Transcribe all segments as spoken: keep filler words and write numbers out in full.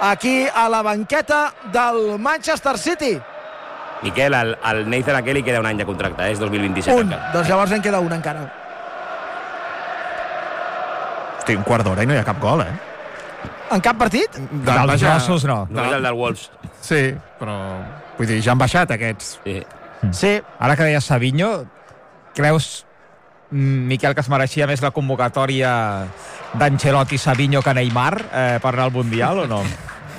aquí a la banqueta del Manchester City. Miquel, al, al Nathan aquell li queda un any de contracte, eh? És dos mil vint-i-set. Un, encara. Doncs llavors en queda un encara. Hosti, un quart d'hora i no hi ha cap gol, eh? En cap partit? Dels grossos no. No és el del Wolves. Sí, però vull dir, ja han baixat aquests. Sí. Sí. Ara que deia Savinho, creus, Miquel, que es mereixia més la convocatòria d'Ancelotti, Savinho que Neymar eh, per anar al Mundial o no?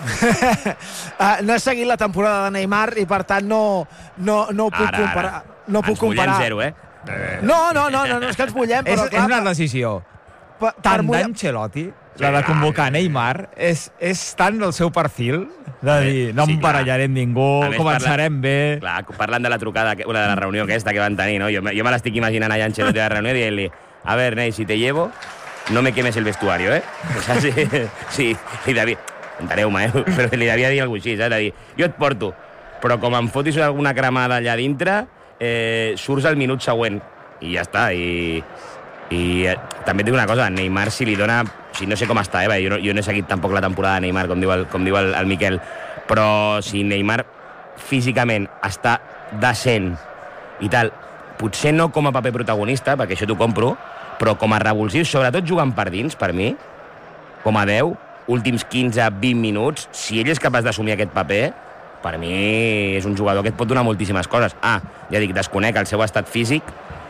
uh, no he seguit la temporada de Neymar i per tant no, no, no ho puc Ara, comparar. ara. No puc Ens mullem comparar. zero, eh? No, no, no, no, no és que ens mullem, però és, clar... és una decisió. Per, per Tant mullar... d'Ancelotti, la de convocar Neymar, és, és tant el seu perfil de dir, no Sí, em barallaré amb ningú, més, començarem parla... bé... Clar, parlant de la trucada, una de la reunió aquesta que van tenir, no? Jo, jo me l'estic imaginant allà en Ancelotti de la reunió dient-li, a ver, Ney, si te llevo, no me quemes el vestuario, eh? O sea, sí, sí, li devia... Enteneu-me, eh? Però li devia dir alguna cosa així, eh? De dir, jo et porto, però com em fotis alguna cremada allà dintre, eh, surts al minut següent. I ja està, i... I eh, també et dic una cosa, Neymar, si li dona... O sigui, no sé com està, eh? Jo no, jo no he seguit tampoc la temporada de Neymar, com diu el, com diu el, el Miquel, però si Neymar físicament està decent i tal, potser no com a paper protagonista, perquè això t'ho compro, però com a revulsiu, sobretot jugant per dins, per mi, com a deu, últims quinze vint minuts, si ell és capaç d'assumir aquest paper, per mi és un jugador que et pot donar moltíssimes coses. Ah, ja dic, desconec el seu estat físic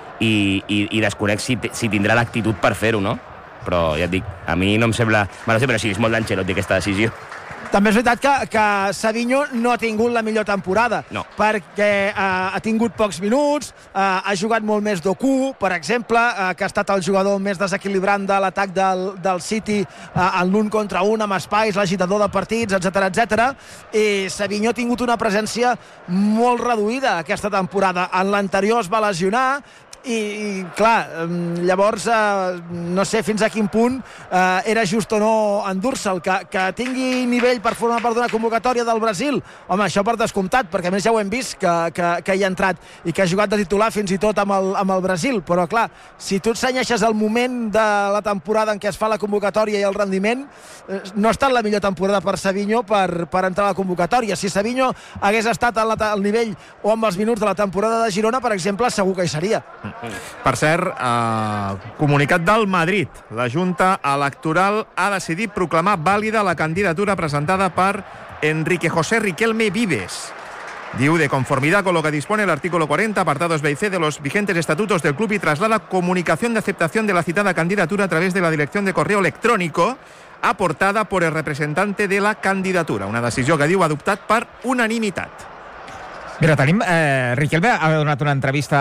i, i, i desconec si, si tindrà l'actitud per fer-ho, no? Però ja et dic, a mi no em sembla... Bueno, sí, però sí, és molt d'Ancelotti aquesta decisió. També és veritat que, que Savinho no ha tingut la millor temporada, no. perquè eh, ha tingut pocs minuts, eh, ha jugat molt més Doku, per exemple, eh, que ha estat el jugador més desequilibrant de l'atac del, del City eh, en l'un contra un, amb espais, l'agitador de partits, etcètera, etcètera. I Savinho ha tingut una presència molt reduïda aquesta temporada. En l'anterior es va lesionar, i, i clar, llavors eh, no sé fins a quin punt eh, era just o no endur-se'l. Que, que tingui nivell per formar part d'una convocatòria del Brasil, home, això per descomptat, perquè a més ja ho hem vist que, que, que hi ha entrat i que ha jugat de titular fins i tot amb el, amb el Brasil, però clar, si tu et cenyeixes el moment de la temporada en què es fa la convocatòria i el rendiment, eh, no ha estat la millor temporada per Savinho per, per entrar a la convocatòria. Si Savinho hagués estat al, al nivell o amb els minuts de la temporada de Girona, per exemple, segur que hi seria. Per cert, eh, comunicat del Madrid. La Junta Electoral ha decidit proclamar vàlida la candidatura presentada per Enrique José Riquelme Vives. Diu, de conformidad con lo que dispone el artículo cuarenta, apartados B y C de los vigentes estatutos del club, y traslada comunicación de aceptación de la citada candidatura a través de la dirección de correo electrónico aportada por el representante de la candidatura. Una decisió que diu adoptat per unanimitat. Mira, tenim... Eh, Riquelme ha donat una entrevista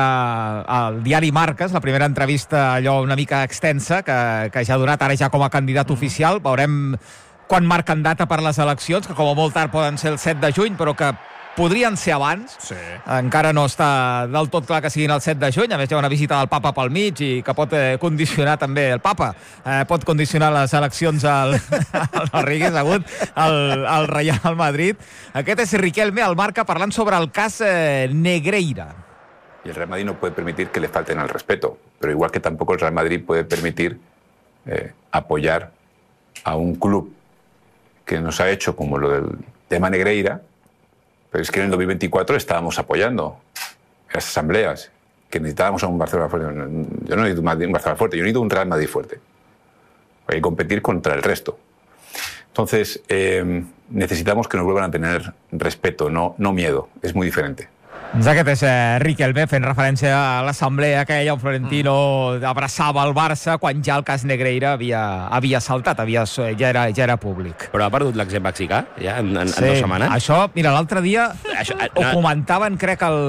al diari Marques, la primera entrevista allò una mica extensa que, que ja ha donat ara ja com a candidat mm. oficial. Veurem quan marquen data per les eleccions, que com a molt tard poden ser el set de juny, però que podrien ser abans. Sí. Encara no està del tot clar que siguin el set de juny. A més, hi ha una visita del papa pel mig i que pot eh, condicionar també el papa. Eh, pot condicionar les eleccions al, al Rodríguez Agut, al, al Real Madrid. Aquest és Riquelme al Marca parlant sobre el cas eh, Negreira. Y el Real Madrid no puede permitir que le falten al respeto, pero igual que tampoco el Real Madrid puede permitir eh, apoyar a un club que nos ha hecho como lo del tema Negreira. Pero es que en el dos mil veinticuatro estábamos apoyando las asambleas, que necesitábamos a un Barcelona fuerte. Yo no necesito un Barcelona fuerte, yo necesito un Real Madrid fuerte. Hay que competir contra el resto. Entonces, eh, necesitamos que nos vuelvan a tener respeto, no, no miedo. Es muy diferente. Doncs aquest és eh, Riquelme fent referència a l'assemblea que ella, Florentino, mm. abraçava el Barça quan ja el cas Negreira havia, havia saltat, havia, ja, era, ja era públic. Però ha perdut l'accent mexicà, ja, en, en, sí, en dues setmanes? Això, mira, l'altre dia això, no. ho comentaven, crec el...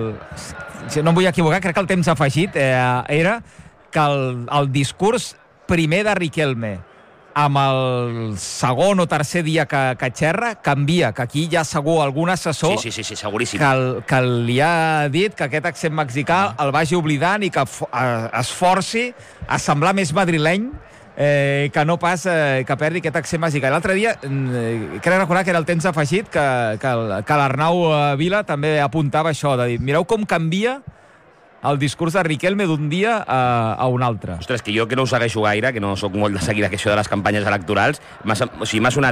Si no em vull equivocar, crec que el temps afegit eh, era que el, el discurs primer de Riquelme amb el segon o tercer dia que, que xerra, canvia, que aquí hi ha segur algun assessor sí, sí, sí, sí, seguríssim. Que, el, que li ha dit que aquest accent mexicà no. el vagi oblidant i que esforci a semblar més madrileny eh, que no pas eh, que perdi aquest accent mexicà. L'altre dia, eh, crec recordar que era el temps afegit, que, que, que l'Arnau Vila també apuntava això, de dir, mireu com canvia el discurs de Riquelme d'un dia a, a un altre. Ostres, que jo que no ho segueixo gaire, que no sóc molt de seguir això de les campanyes electorals, m'ha o sigui, sonat